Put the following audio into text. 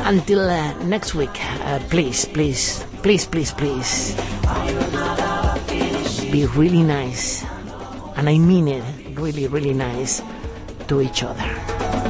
Until next week, please, please, please, please, please, be really nice, and I mean it, really, really nice to each other.